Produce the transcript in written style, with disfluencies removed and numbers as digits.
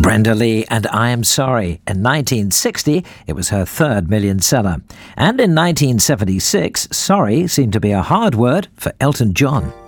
Brenda Lee and I Am Sorry. In 1960, it was her third million seller. And in 1976, sorry seemed to be a hard word for Elton John.